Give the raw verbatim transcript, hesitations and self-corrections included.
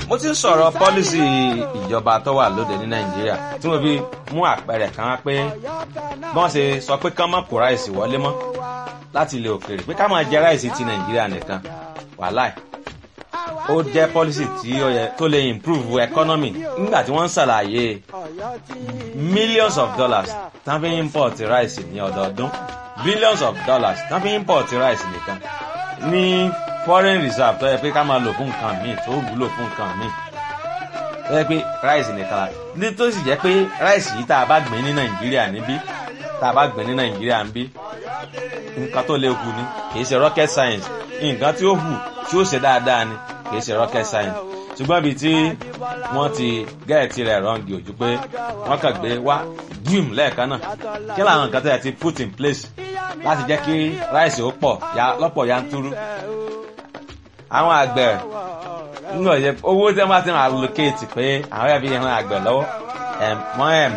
mo ti ń sọ̀rọ̀ pọ́lísì ìjọba tó wà lóde ní nàìjíríà tí mo fi mú àpẹẹrẹ kan wá pé bọ́n ṣe sọ pé kán má kó ráìsì wọlé mọ́ láti ilẹ̀ òkèèrè pé ká máa jẹ ráìsì ti nàìjíríà nìkan wàláì ó jẹ́ pọ́lísì tí ó yẹ tó lè improve economy nígbà tí wọ́n ń ṣàlàyé millions of dollars tán fi import ráìsì ní ọdọọdún billions of dollars tán fi import ráìsì nìkan ní foreign reserve tó yẹ pé ká máa lò fún nǹkan míì tó wúlò fún nǹkan míì tó yẹ pé ráìsì nìkan ní tó sì jẹ́ pé ráìsì yìí tá a bá gbìn ní nàìjíríà níbí tá a bá gbìn ní nàìjíríà níbí nǹkan tó lè hù ni kì í ṣe rocket science nǹkan tí ó hù tí ó ṣe dáadáa ni kì í ṣe rocket science ṣùgbọ́n ibi tí wọ́n ti gẹ́ẹ̀tì rẹ̀ rọ́ǹgì ojú pé wọ́n kàn gbé wá gíìm lẹ́ẹ̀kan náà kí làwọn nǹkan tó yẹ ti put in place láti jẹ́ kí ráìsì ó pọ̀ lọ́pọ̀ yanturu àwọn àgbẹ̀ nínú ọ̀yẹ́ owó tí wọ́n bá ti máa allocate pé àwọn ẹbí ìran àgbẹ̀ lọ́wọ́ wọ́n ẹ̀